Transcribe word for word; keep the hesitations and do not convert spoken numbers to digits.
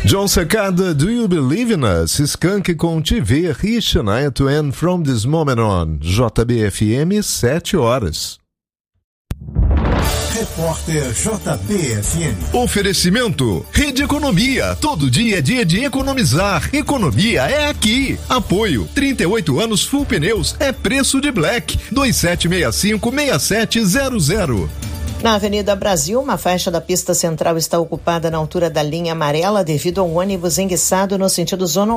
John Secada, Do You Believe in Us? Skank com T V, Shania Twain, From This Moment On. J B F M, sete horas. Repórter J B F M. Oferecimento Rede Economia. Todo dia é dia de economizar. Economia é aqui. Apoio trinta e oito anos Full Pneus. É preço de Black. dois sete seis cinco, seis sete zero zero. Na Avenida Brasil, uma faixa da pista central está ocupada na altura da linha amarela devido a um ônibus enguiçado no sentido zona